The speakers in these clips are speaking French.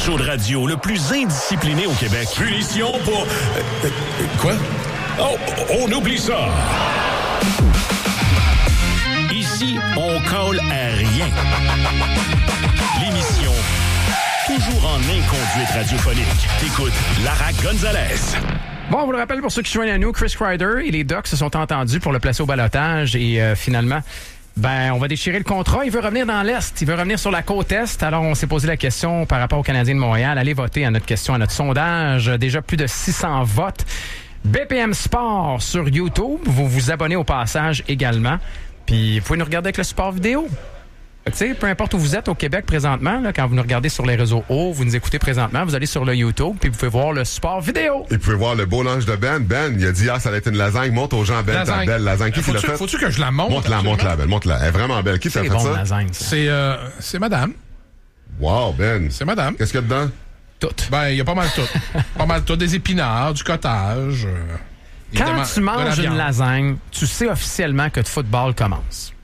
show de radio le plus indiscipliné au Québec. Punition pour... quoi? Oh, on oublie ça! Ici, on colle à rien. L'émission toujours en inconduite radiophonique. T'écoutes Lara Gonzalez. Bon, on vous le rappelle pour ceux qui joignent à nous, Chris Kreider et les Ducks se sont entendus pour le placer au ballottage et finalement, on va déchirer le contrat. Il veut revenir dans l'Est, il veut revenir sur la côte Est. Alors, on s'est posé la question par rapport aux Canadiens de Montréal. Allez voter à notre question, à notre sondage. Déjà plus de 600 votes. BPM Sport sur YouTube. Vous vous abonnez au passage également. Puis, vous pouvez nous regarder avec le support vidéo. Tu sais, peu importe où vous êtes au Québec présentement, là, quand vous nous regardez sur les réseaux hauts, vous nous écoutez présentement, vous allez sur le YouTube, puis vous pouvez voir le support vidéo. Et vous pouvez voir le beau lunch de Ben. Ben, il a dit, ça allait être une lasagne. Montre aux gens, Ben, ta belle lasagne. Qui l'a fait? Faut-tu que je la montre? Montre-la, Ben. Montre-la. Elle est vraiment belle. Qui t'a fait ça? Lasagne, c'est madame. Wow, Ben. C'est madame. Qu'est-ce qu'il y a dedans? Tout. Il y a pas mal tout. Pas mal tout. Des épinards, du cottage. Quand tu manges une lasagne, tu sais officiellement que le football commence.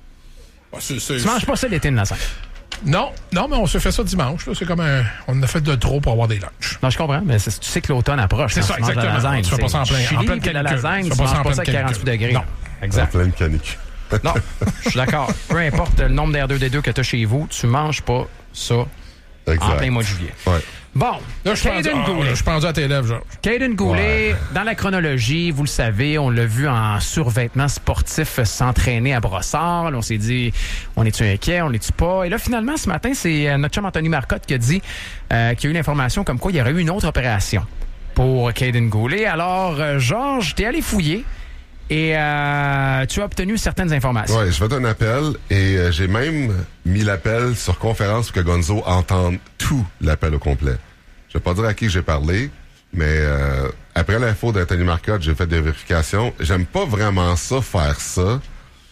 Tu manges pas ça l'été, une lasagne? Non, mais on se fait ça dimanche. Là. C'est comme on a fait de trop pour avoir des lunchs. Non, je comprends, mais tu sais que l'automne approche. C'est ça, tu manges exactement. La lasagne, tu fais pas ça en pleine canicule. La lasagne, tu manges pas ça à 48 degrés. Non. Exact. En pleine canicule. Non, je suis d'accord. Peu importe le nombre d'R2D2 que tu as chez vous, tu manges pas ça en plein mois de juillet. Ouais. Bon, là, je suis pendu à tes lèvres, genre. Caden Goulet, dans la chronologie, vous le savez, on l'a vu en survêtement sportif s'entraîner à Brossard. Là, on s'est dit, on est-tu inquiet, on n'est-tu pas? Et là, finalement, ce matin, c'est notre chum Anthony Marcotte qui a dit qu'il y a eu l'information comme quoi il y aurait eu une autre opération pour Caden Goulet. Alors, Georges, t'es allé fouiller et tu as obtenu certaines informations. Oui, je vais un appel et j'ai même mis l'appel sur conférence pour que Gonzo entende tout l'appel au complet. Je vais pas dire à qui j'ai parlé, mais après l'info d'Anthony Marcotte, j'ai fait des vérifications. J'aime pas vraiment ça, faire ça,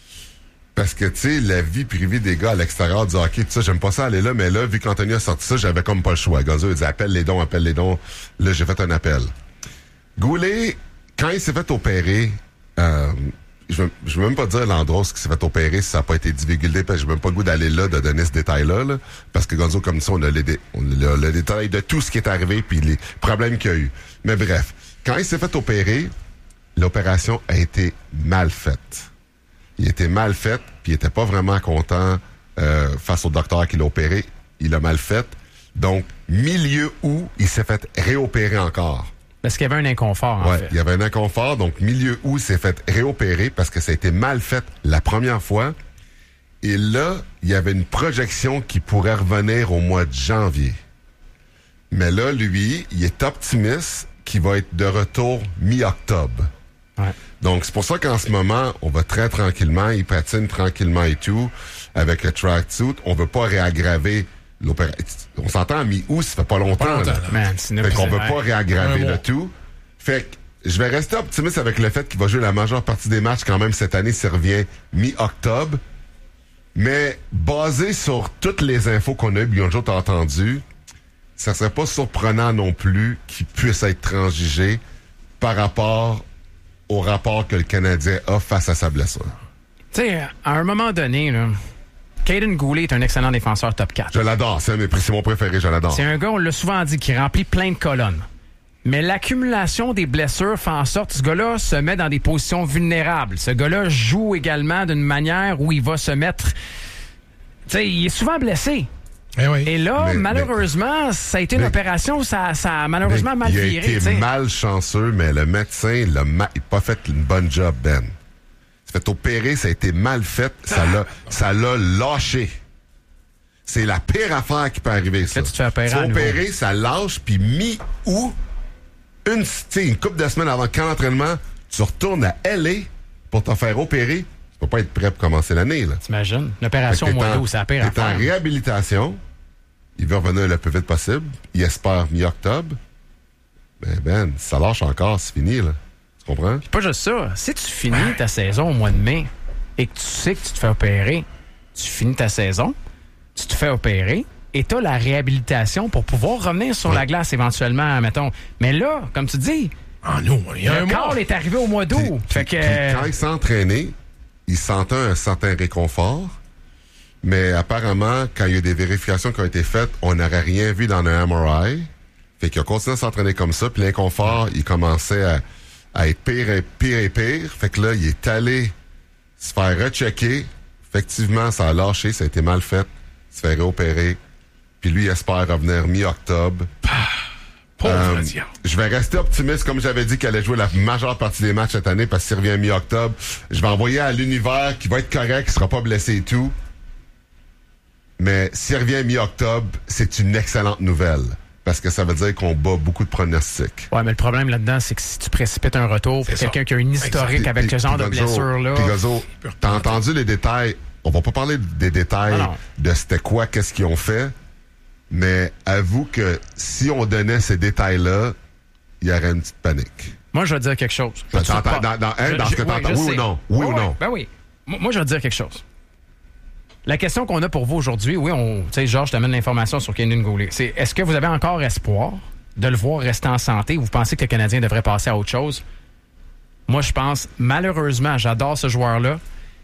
parce que, tu sais, la vie privée des gars à l'extérieur du hockey, tout ça, j'aime pas ça aller là, mais là, vu qu'Anthony a sorti ça, j'avais comme pas le choix. Gonzo, il dit, appelle les dons. Là, j'ai fait un appel. Goulet, quand il s'est fait opérer, je veux même pas dire l'endroit où il s'est fait opérer si ça n'a pas été divulgué, parce que j'ai même pas le goût d'aller là, de donner ce détail-là, là, parce que Gonzo, comme ça, on a le détail de tout ce qui est arrivé puis les problèmes qu'il y a eu. Mais bref, quand il s'est fait opérer, l'opération a été mal faite. Il était mal fait, puis il était pas vraiment content face au docteur qui l'a opéré. Il l'a mal fait. Donc, milieu août, il s'est fait réopérer encore. Parce qu'il y avait un inconfort, en fait. Il y avait un inconfort. Donc, milieu août, il s'est fait réopérer parce que ça a été mal fait la première fois. Et là, il y avait une projection qui pourrait revenir au mois de janvier. Mais là, lui, il est optimiste qu'il va être de retour mi-octobre. Ouais. Donc, c'est pour ça qu'en ce moment, on va très tranquillement, il patine tranquillement et tout, avec le tracksuit. On veut pas réaggraver l'opération. On s'entend à mi-août, ça fait pas longtemps. Fait qu'on veut pas réaggraver le tout. Fait que je vais rester optimiste avec le fait qu'il va jouer la majeure partie des matchs quand même cette année, s'il revient mi-octobre. Mais basé sur toutes les infos qu'on a eues, Bionjo t'a entendu, ça serait pas surprenant non plus qu'il puisse être transigé par rapport au rapport que le Canadien a face à sa blessure. Tu sais, à un moment donné, là, Caden Goulet est un excellent défenseur top 4. Je l'adore, c'est mon préféré, je l'adore. C'est un gars, on l'a souvent dit, qui remplit plein de colonnes. Mais l'accumulation des blessures fait en sorte que ce gars-là se met dans des positions vulnérables. Ce gars-là joue également d'une manière où il va se mettre... Tu sais, il est souvent blessé. Et là, malheureusement, ça a été une opération, ça a malheureusement mal viré. Il a été malchanceux, mais le médecin il n'a pas fait une bonne job, Ben. Il s'est fait opérer, ça a été mal fait, ça l'a lâché. C'est la pire affaire qui peut arriver, ça. Là, tu te fais opérer à opérer, ça lâche, puis mi-août, une couple de semaines avant le camp d'entraînement, tu retournes à LA pour te faire opérer. Tu peux pas être prêt pour commencer l'année, là. T'imagines? Une opération au mois d'août, c'est la pire affaire. T'es en réhabilitation. Il veut revenir le plus vite possible. Il espère mi-octobre. Ben, si ça lâche encore, c'est fini, là. Tu comprends? Puis pas juste ça. Si tu finis ta saison au mois de mai et que tu sais que tu te fais opérer, tu finis ta saison, tu te fais opérer et tu as la réhabilitation pour pouvoir revenir sur la glace éventuellement, mettons. Mais là, comme tu dis, le corps est arrivé au mois d'août. Quand il s'entraînait, il sentait un certain réconfort. Mais apparemment, quand il y a eu des vérifications qui ont été faites, on n'aurait rien vu dans un MRI. Fait qu'il a continué à s'entraîner comme ça, puis l'inconfort, il commençait à être pire et pire et pire. Fait que là, il est allé se faire rechecker. Effectivement, ça a lâché, ça a été mal fait. Se faire réopérer. Puis lui, il espère revenir mi-octobre. Pauvre diable. Je vais rester optimiste, comme j'avais dit qu'il allait jouer la majeure partie des matchs cette année, parce qu'il revient mi-octobre. Je vais envoyer à l'univers qui va être correct, qui sera pas blessé et tout. Mais s'il revient mi-octobre, c'est une excellente nouvelle. Parce que ça veut dire qu'on bat beaucoup de pronostics. Ouais, mais le problème là-dedans, c'est que si tu précipites un retour pour quelqu'un qui a une historique avec ce genre de blessure-là... Puis Gonzo, t'as entendu les détails. On va pas parler des détails de c'était quoi, qu'est-ce qu'ils ont fait. Mais avoue que si on donnait ces détails-là, il y aurait une petite panique. Moi, je vais te dire quelque chose. Dans ce que t'entends, oui ou non? Oui ou non? Ben oui. Moi, je vais te dire quelque chose. La question qu'on a pour vous aujourd'hui, oui, tu sais, Georges t'amène l'information sur Kaiden Guhle. C'est est-ce que vous avez encore espoir de le voir rester en santé ou vous pensez que le Canadien devrait passer à autre chose? Moi, je pense, malheureusement, j'adore ce joueur-là.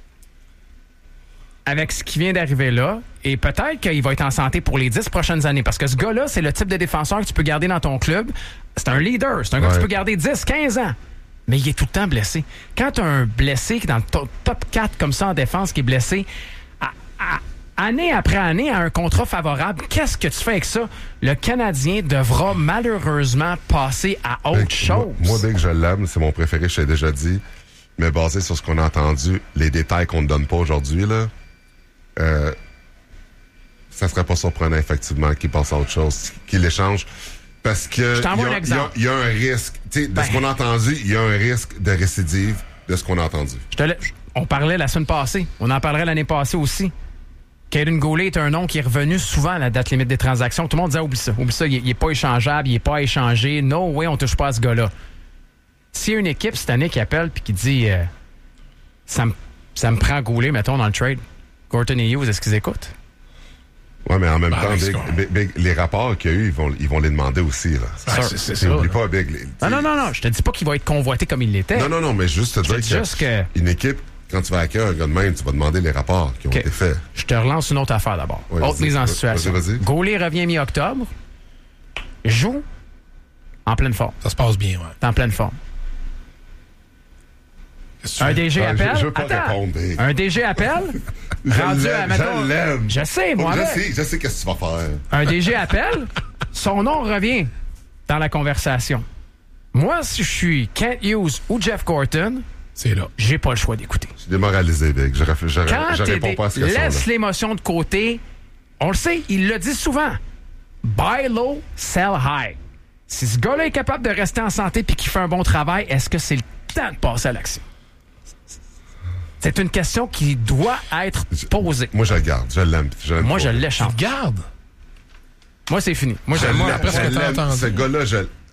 Avec ce qui vient d'arriver là, et peut-être qu'il va être en santé pour les 10 prochaines années. Parce que ce gars-là, c'est le type de défenseur que tu peux garder dans ton club. C'est un leader. C'est un gars que tu peux garder 10, 15 ans. Mais il est tout le temps blessé. Quand tu as un blessé qui est dans le top 4 comme ça en défense, qui est blessé... année après année, à un contrat favorable, qu'est-ce que tu fais avec ça? Le Canadien devra malheureusement passer à autre chose. Moi, dès que je l'aime, c'est mon préféré, je t'ai déjà dit. Mais basé sur ce qu'on a entendu, les détails qu'on ne donne pas aujourd'hui, là, ça serait pas surprenant, effectivement, qu'il passe à autre chose, qu'il l'échange. Parce que il y a un risque. Tu sais, de ce qu'on a entendu, il y a un risque de récidive de ce qu'on a entendu. On parlait la semaine passée. On en parlerait l'année passée aussi. Kaiden Guhle est un nom qui est revenu souvent à la date limite des transactions. Tout le monde disait oublie ça, il n'est pas échangeable, il n'est pas échangé. No way, on touche pas à ce gars-là. S'il y a une équipe cette année qui appelle et qui dit ça me prend Guhle, mettons, dans le trade, Gorton et Hughes, est-ce qu'ils écoutent? Oui, mais en même temps, Big, les rapports qu'il y a eu, ils vont les demander aussi. Là. C'est ça. N'oublie pas, Big. Non. Je te dis pas qu'il va être convoité comme il l'était. Non, mais juste te dire qu'une équipe, quand tu vas accueillir un gars de même, tu vas demander les rapports qui ont été faits. Je te relance une autre affaire d'abord. Autre mise en situation. Vas-y. Guhle revient mi-octobre, joue en pleine forme. Ça se passe bien, ouais. T'es en pleine forme. Un DG appelle. Je veux pas répondre. Un DG appelle. Je l'aime. Je sais, moi. Je sais qu'est-ce que tu vas faire. Un DG appelle. Son nom revient dans la conversation. Moi, si je suis Kent Hughes ou Jeff Gorton, c'est là. J'ai pas le choix d'écouter. Je suis démoralisé, Big. Je réponds pas à ce question-là. Laisse l'émotion de côté. On le sait, il le dit souvent. Buy low, sell high. Si ce gars-là est capable de rester en santé et qu'il fait un bon travail, est-ce que c'est le temps de passer à l'action? C'est une question qui doit être posée. Moi, je le garde. Je l'aime. Moi, je l'échange. Tu le gardes? Moi, c'est fini. Moi, après ce que t'as entendu. Ce gars-là,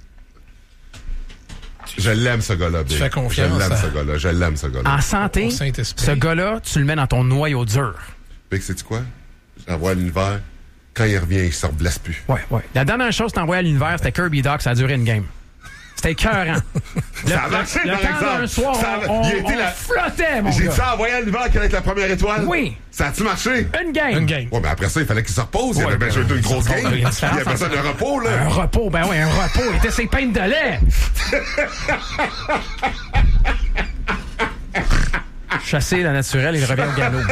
je l'aime, ce gars-là. Tu fais confiance. Je l'aime, ce gars-là. En santé, ce gars-là, tu le mets dans ton noyau dur. Big, sais-tu quoi? J'envoie à l'univers. Quand il revient, il ne se blesse plus. Ouais. La dernière chose que t'as envoyé à l'univers, c'était Kirby Dach, ça a duré une game. C'était écœurant. Ça a marché, par exemple. D'un soir, on flottait, mon gars. J'ai-tu envoyé à l'univers qu'elle est la première étoile? Oui. Ça a-tu marché? Une game. Ouais, mais après ça, il fallait qu'il se repose. Il avait bien joué une grosse game. Il y a besoin d'un repos, là. Un repos, un repos. Il était ses peintes de lait. Chasser la naturelle, il revient au galop.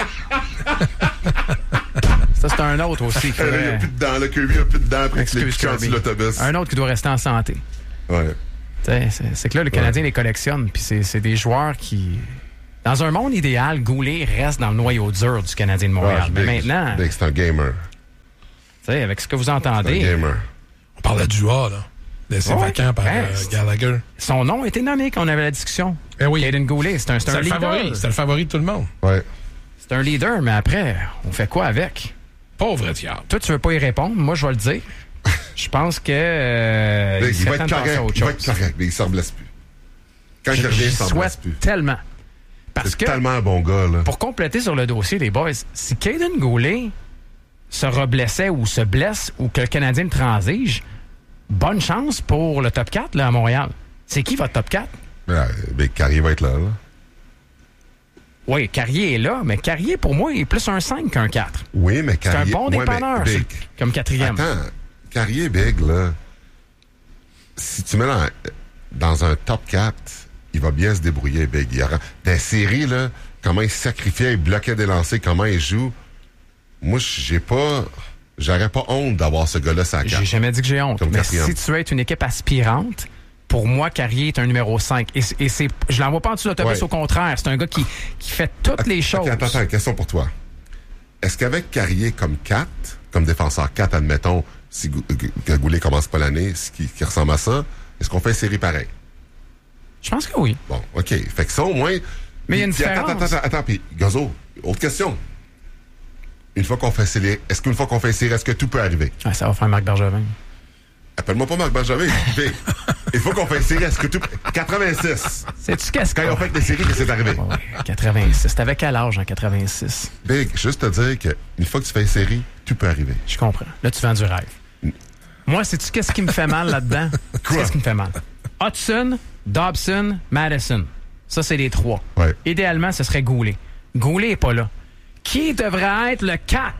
Ça, c'est un autre aussi. Il n'y a plus de dents, le Kirby a plus de dents après qu'il ait piqué l'autobus. Un autre qui doit rester en santé. Ouais. C'est que là, le Canadien les collectionne, puis c'est des joueurs qui... Dans un monde idéal, Guhle reste dans le noyau dur du Canadien de Montréal. Mais maintenant... C'est un gamer. Avec ce que vous entendez... C'est un gamer. On parle de Dua, là. Laissé vacant par Gallagher. Son nom a été nommé quand on avait la discussion. Oui. Kaiden Guhle, c'est un leader. C'était le favori de tout le monde. Ouais. C'est un leader, mais après, on fait quoi avec? Pauvre diable. Toi, tu veux pas y répondre. Moi, je vais le dire. Je pense que il va être correct, mais il s'en blesse plus. Quand il revient, il s'en blesse plus. Tellement. Parce que tellement un bon gars, là. Pour compléter sur le dossier, les boys, si Kaiden Guhle se reblessait ou se blesse ou que le Canadien le transige, bonne chance pour le top 4 là, à Montréal. C'est qui votre top 4? Mais Carrier va être là. Oui, Carrier est là, mais Carrier, pour moi, il est plus un 5 qu'un 4. Oui, mais Carrier... C'est un bon dépanneur, mais Big. comme quatrième. Attends, Carrier Big, là, si tu mets dans un top 4, il va bien se débrouiller, Big. Des séries, là, comment il sacrifiait, il bloquait des lancers, comment il joue. Moi, j'aurais pas honte d'avoir ce gars-là sur la carte. J'ai jamais dit que j'ai honte. Comme Mais quatrième. si tu veux être une équipe aspirante, pour moi, Carrier est un numéro 5. Et je l'envoie pas en dessous de l'autobus, au contraire. C'est un gars qui fait toutes les choses. Attends, question pour toi. Est-ce qu'avec Carrier comme 4, comme défenseur 4, admettons, si Goulet commence pas l'année, qui ressemble à ça, est-ce qu'on fait une série pareille? Je pense que oui. Bon, OK. Fait que ça, au moins... Mais il y a une différence. Attends, puis Gozo, autre question. Est-ce qu'une fois qu'on fait une série, est-ce que tout peut arriver? Ah, ça va faire Marc Bergevin. Appelle-moi pas Marc Benjamin. Il faut qu'on fasse une série. Est-ce que tout... 86. Sais-tu qu'est-ce Quand ils ont fait des séries, que c'est arrivé? Oui, 86. T'avais quel âge en 86? Big, juste te dire qu'une fois que tu fais une série, tout peut arriver. Je comprends. Là, tu vends du rêve. Moi, sais-tu qu'est-ce qui me fait mal là-dedans? Quoi? Qu'est-ce qui me fait mal? Hudson, Dobson, Madison. Ça, c'est les 3. Ouais. Idéalement, ce serait Goulet. Goulet n'est pas là. Qui devrait être le 4?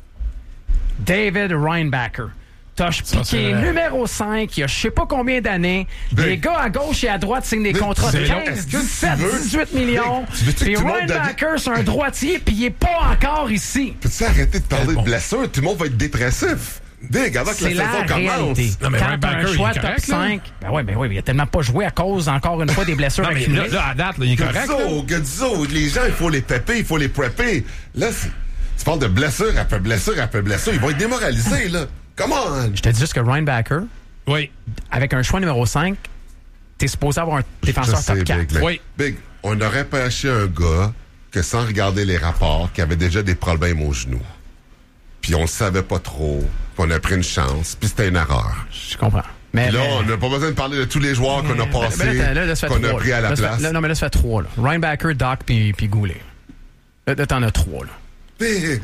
David Reinbacher. T'as piqué numéro 5, il y a je sais pas combien d'années. Les gars à gauche et à droite signent des contrats de 15, 17, 18 millions. Puis Reinbacher, c'est un droitier, puis il est pas encore ici. Peux-tu arrêter de parler de blessure? Tout le monde va être dépressif. Big, avant que la saison commence. Non, mais quand t'as un choix top 5, ben oui, il a tellement pas joué à cause, encore une fois, des blessures accumulées. Là, à date, là, il est correct. Guzzo, les gens, il faut les pepper, il faut les prepper. Là, tu parles de blessure après blessure après blessure. Ils vont être démoralisés, là. Come on! Je te dis juste que Reinbacher, oui, avec un choix numéro 5, t'es supposé avoir un défenseur top 4. Big, oui. Big, on aurait pêché un gars que sans regarder les rapports, qui avait déjà des problèmes aux genoux. Puis on le savait pas trop, puis on a pris une chance, puis c'était une erreur. Je comprends. Mais là, on n'a pas besoin de parler de tous les joueurs qu'on a passés, qu'on a pris à la place. Non, mais là, ça fait 3. Là. Reinbacher, Doc, puis Goulet. Là, t'en as 3, là. Big!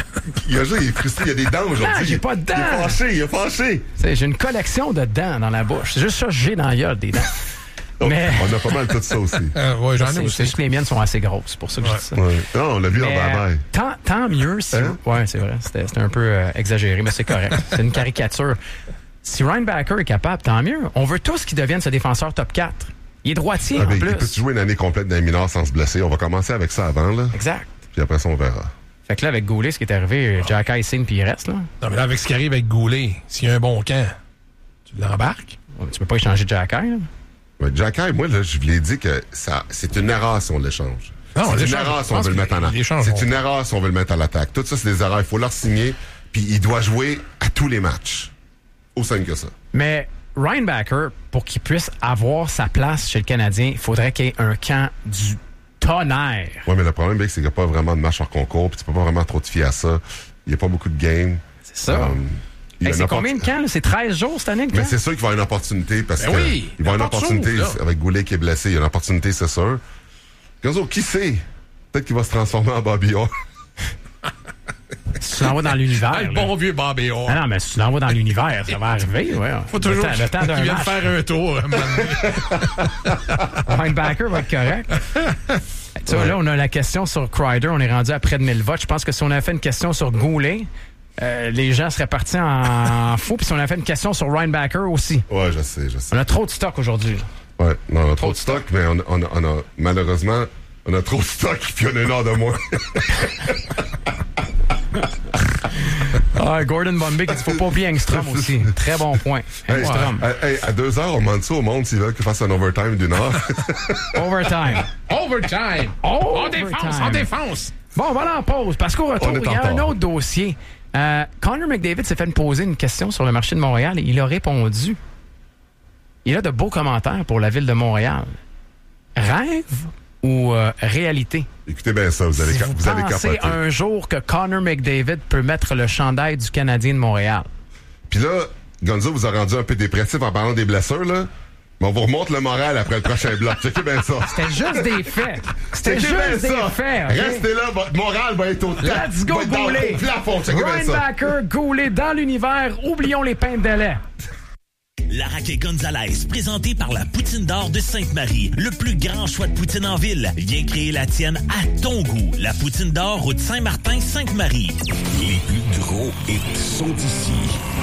Il est frustré, il a des dents aujourd'hui. Non, j'ai pas de dents! Il est fâché! J'ai une collection de dents dans la bouche. C'est juste ça que j'ai dans la gueule, des dents. Mais... On a pas mal tout ça aussi. Oui, j'en ai aussi. C'est juste que les miennes sont assez grosses, c'est pour ça que je dis ça. Ouais. Non, on l'a vu en bye-bye. Tant mieux si... Hein? Oui, c'est vrai. C'était un peu exagéré, mais c'est correct. C'est une caricature. Si Reinbacher est capable, tant mieux. On veut tous qu'il devienne ce défenseur top 4. Il est droitier, en plus. Il peut jouer une année complète dans les mineurs sans se blesser. On va commencer avec ça avant, là. Exact. Puis après ça, on verra. Fait que là, avec Goulet, ce qui est arrivé, Jack signe puis il reste, là. Non, mais là, avec ce qui arrive avec Goulet, s'il y a un bon camp, tu l'embarques? Tu peux pas échanger Jack là. Ouais, Jack moi, là, je vous l'ai dit que c'est une erreur si on l'échange. Non, c'est une erreur si on veut le mettre en attaque. C'est une erreur si on veut le mettre à l'attaque. Tout ça, c'est des erreurs. Il faut leur signer, puis il doit jouer à tous les matchs. Aussi simple que ça. Mais Reinbacher, pour qu'il puisse avoir sa place chez le Canadien, il faudrait qu'il y ait un camp du tonnerre. Oui, mais le problème, c'est qu'il n'y a pas vraiment de match hors concours, puis tu peux pas vraiment trop te fier à ça. Il n'y a pas beaucoup de games. C'est ça. C'est combien de camps, là? C'est 13 jours cette année, le camp? Mais c'est sûr qu'il va y avoir une opportunité, parce que oui, il va y avoir une opportunité avec Goulet qui est blessé. Il y a une opportunité, c'est sûr. Gazzo, qui sait? Peut-être qu'il va se transformer en Bobby Orr. Si tu l'envoies dans l'univers. Le bon vieux Bobby Orr. Ah non, mais si tu l'envoies dans l'univers, ça va arriver. Ouais. Faut toujours le temps d'un qu'il vienne match. faire un tour. Reinbacher va être correct. Tu vois, là, on a la question sur Kreider. On est rendu à près de 1000 votes. Je pense que si on avait fait une question sur Goulet, les gens seraient partis en fou. Puis si on avait fait une question sur Reinbacher aussi. Ouais, je sais. On a trop de stock aujourd'hui. Ouais, non, on a trop de stock, mais on a malheureusement, on a trop de stock, puis on a une heure de moins. Gordon Bombay qui dit faut pas oublier Engstrom aussi. Très bon point. Engstrom. À 2 heures, on demande ça au monde s'ils veulent qu'il fasse un overtime d'une heure. Overtime. On défonce. Bon, on va aller en pause parce qu'au retour, il y a un autre dossier. Connor McDavid s'est fait poser une question sur le marché de Montréal et il a répondu. Il a de beaux commentaires pour la ville de Montréal. Rêve ou réalité? Écoutez bien ça, vous allez capoter. Un jour que Connor McDavid peut mettre le chandail du Canadien de Montréal. Puis là, Gonzo vous a rendu un peu dépressif en parlant des blessures, là. Mais on vous remonte le moral après le prochain bloc. Checkez bien ça. C'était juste des faits. Okay? Restez là, votre morale va être au top. Let's go, Goulet. Plafond, checkez bien ça. Reinbacher, Goulet dans l'univers. Oublions les peintes de lait. Laraque Gonzalez, présenté par la Poutine d'Or de Sainte-Marie. Le plus grand choix de poutine en ville. Viens créer la tienne à ton goût. La Poutine d'Or, route Saint-Martin, Sainte-Marie. Les plus gros hits sont ici.